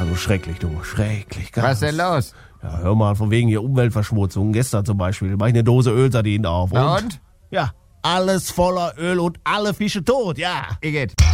Also schrecklich, du. Schrecklich. Was denn los? Ja, hör mal, von wegen hier Umweltverschmutzung. Gestern zum Beispiel mach ich eine Dose Ölsardinen auf. Na und? Ja, alles voller Öl und alle Fische tot, ja. Igitt.